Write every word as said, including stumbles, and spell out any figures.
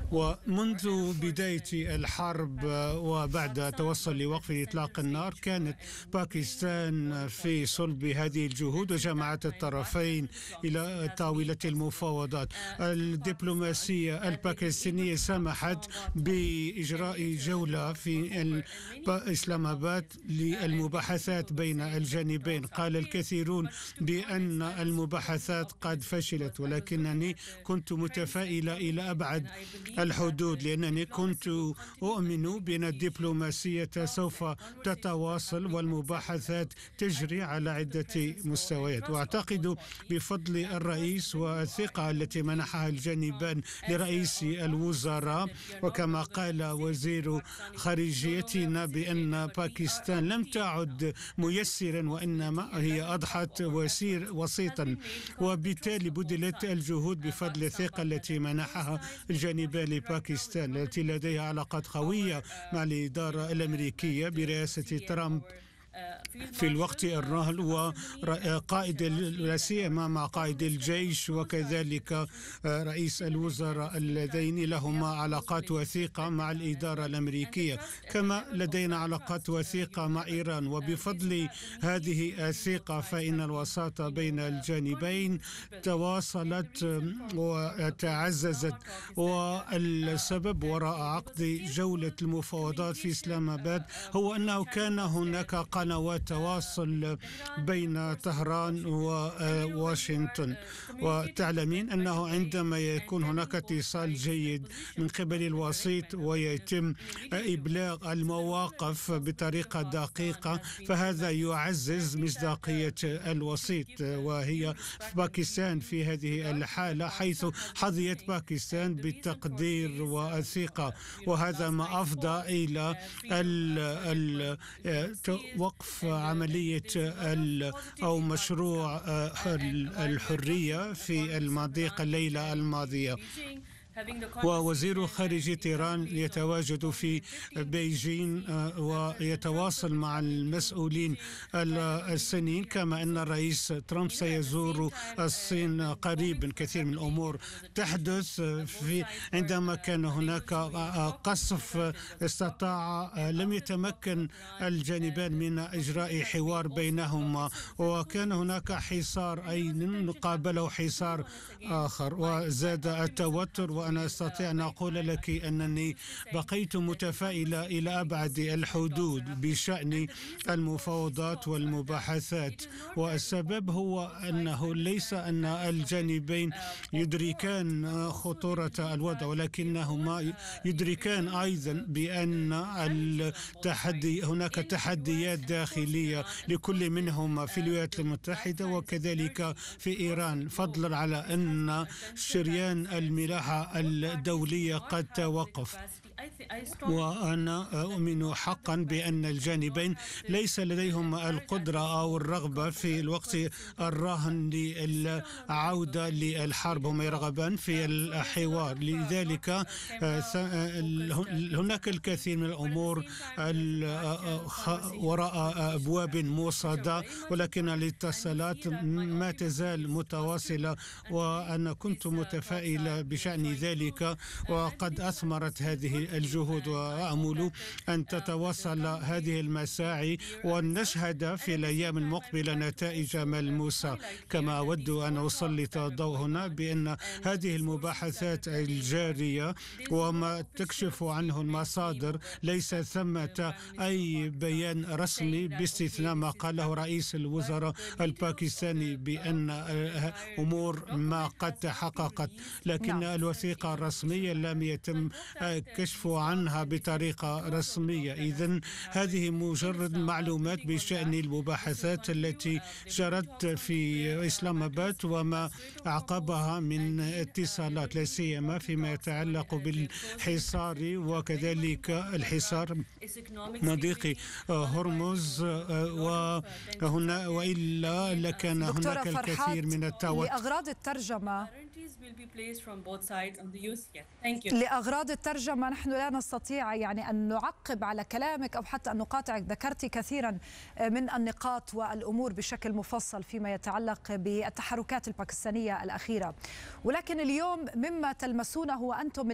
ومنذ بداية الحرب وبعد توصل لوقف إطلاق النار كانت باكستان في صلب هذه الجهود وجمعت الطرفين إلى طاولة المفاوضات. الدبلوماسية الباكستانية سمحت بإجراء جولة في إسلام آباد للمباحثات بين الجانبين. قال الكثيرون بأن المباحثات قد فشلت، ولكنني كنت متفائلة إلى أبعد الحدود، لأنني كنت أؤمن بأن الدبلوماسية سوف تتواصل والمباحثات تجري على عدة مستويات. وأعتقد بفضل الرئيس والثقة التي منحها الجانبان لرئيس الوزراء، وكما قال وزير خارجيتنا بأن باكستان لم تعد ميسرا وإنما هي أضحت وسير وسيطا، وبالتالي بذلت الجهود بفضل الثقة التي منحها الجانبان لباكستان التي لديها علاقات قوية مع الإدارة الأمريكية برئاسة ترامب في الوقت الراهن، وقائد لا سيما مع قائد الجيش وكذلك رئيس الوزراء اللذين لهما علاقات وثيقة مع الإدارة الأمريكية. كما لدينا علاقات وثيقة مع إيران، وبفضل هذه الثقة فإن الوساطة بين الجانبين تواصلت وتعززت. والسبب وراء عقد جولة المفاوضات في إسلام آباد هو أنه كان هناك قنوات تواصل بين طهران وواشنطن، وتعلمين أنه عندما يكون هناك اتصال جيد من قبل الوسيط ويتم إبلاغ المواقف بطريقة دقيقة فهذا يعزز مصداقية الوسيط، وهي باكستان في هذه الحالة، حيث حظيت باكستان بالتقدير والثقة، وهذا ما أفضى إلى ال وقف عملية أو مشروع الحرية في المضيق الليلة الماضية. ووزير خارجية إيران يتواجد في بيجين ويتواصل مع المسؤولين الصينيين، كما أن الرئيس ترامب سيزور الصين قريبا. كثير من الأمور تحدث في عندما كان هناك قصف استطاع لم يتمكن الجانبان من إجراء حوار بينهما، وكان هناك حصار أي قابله حصار آخر وزاد التوتر. وأنا أستطيع أن أقول لك أنني بقيت متفائلة إلى أبعد الحدود بشأن المفاوضات والمباحثات، والسبب هو أنه ليس أن الجانبين يدركان خطورة الوضع، ولكنهما يدركان أيضا بأن التحدي هناك تحديات داخلية لكل منهما في الولايات المتحدة وكذلك في إيران، فضلا على أن شريان الملاحة الدولية قد توقف. وأنا أؤمن حقا بأن الجانبين ليس لديهم القدرة أو الرغبة في الوقت الراهن للعودة للحرب، هم يرغبان في الحوار. لذلك هناك الكثير من الأمور وراء أبواب موصدة، ولكن الاتصالات ما تزال متواصلة، وأنا كنت متفائلة بشأن ذلك وقد أثمرت هذه الجهود، وأأمل أن تتواصل هذه المساعي ونشهد في الأيام المقبلة نتائج ملموسة. كما أود أن أسلط الضوء هنا بأن هذه المباحثات الجارية وما تكشف عنه المصادر ليس ثمة أي بيان رسمي باستثناء ما قاله رئيس الوزراء الباكستاني بأن أمور ما قد تحققت، لكن الوثيقة الرسمية لم يتم كشف عنها بطريقة رسمية. إذن هذه مجرد معلومات بشأن المباحثات التي جرت في إسلام آباد وما أعقبها من اتصالات، لا سيما فيما يتعلق بالحصار وكذلك الحصار مضيق هرمز، وهنا وإلا لكان هناك الكثير من التوتر. لأغراض الترجمة لأغراض الترجمة نحن لا نستطيع يعني أن نعقب على كلامك أو حتى أن نقاطعك. ذكرت كثيرا من النقاط والأمور بشكل مفصل فيما يتعلق بالتحركات الباكستانية الأخيرة، ولكن اليوم مما تلمسونه وأنتم